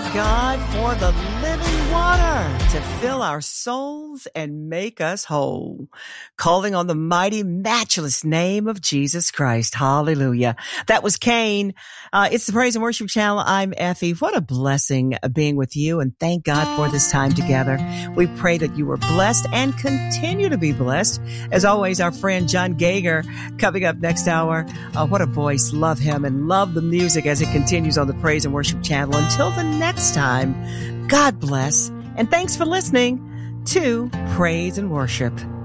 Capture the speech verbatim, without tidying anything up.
God for the living water to fill our souls and make us whole. Calling on the mighty, matchless name of Jesus Christ. Hallelujah. That was Cain. Uh, it's the Praise and Worship Channel. I'm Effie. What a blessing being with you, and thank God for this time together. We pray that you were blessed and continue to be blessed. As always, our friend John Gager coming up next hour. Uh, what a voice. Love him and love the music as it continues on the Praise and Worship Channel. Until the next time, God bless, and thanks for listening to Praise and Worship.